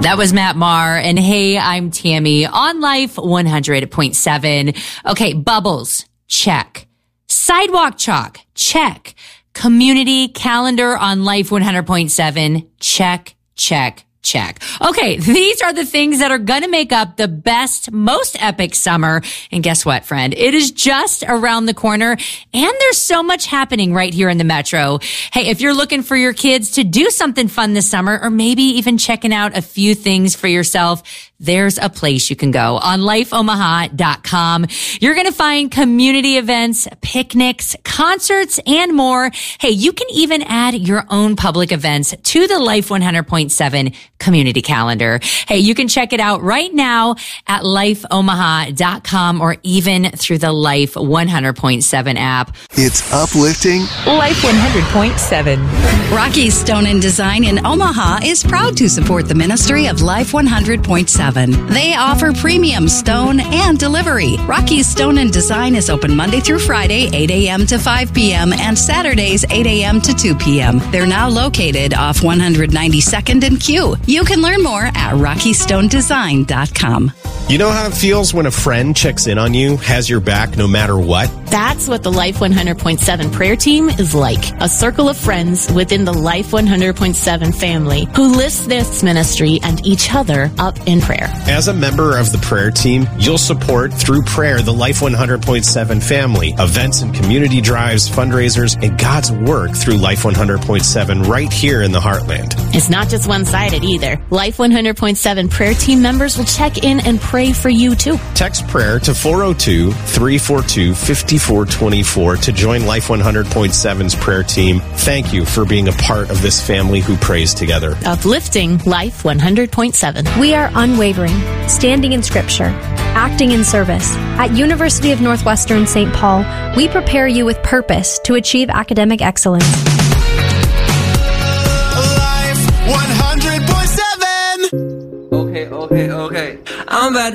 That was Matt Maher. And hey, I'm Tammy on Life 100.7. Okay, bubbles, check. Sidewalk chalk, check. Community calendar on Life 100.7, check, check, check. Okay, these are the things that are going to make up the best, most epic summer. And guess what, friend? It is just around the corner, and there's so much happening right here in the metro. Hey, if you're looking for your kids to do something fun this summer, or maybe even checking out a few things for yourself, there's a place you can go on lifeomaha.com. You're going to find community events, picnics, concerts, and more. Hey, you can even add your own public events to the Life 100.7 community calendar. Hey, you can check it out right now at lifeomaha.com or even through the Life 100.7 app. It's uplifting. Life 100.7. Rocky Stone and Design in Omaha is proud to support the ministry of Life 100.7. They offer premium stone and delivery. Rocky Stone and Design is open Monday through Friday, 8 a.m. to 5 p.m. and Saturdays, 8 a.m. to 2 p.m. They're now located off 192nd and Q. You can learn more at RockyStoneDesign.com. You know how it feels when a friend checks in on you, has your back no matter what? That's what the Life 100.7 prayer team is like. A circle of friends within the Life 100.7 family who lifts this ministry and each other up in prayer. As a member of the prayer team, you'll support through prayer the Life 100.7 family, events and community drives, fundraisers, and God's work through Life 100.7 right here in the Heartland. It's not just one-sided either. Life 100.7 prayer team members will check in and pray for you too. Text prayer to 402-342-5424 to join Life 100.7's prayer team. Thank you for being a part of this family who prays together. Uplifting Life 100.7. We are unwavering, standing in Scripture, acting in service. At University of Northwestern St. Paul, we prepare you with purpose to achieve academic excellence. Life 100.7. Okay. I'm about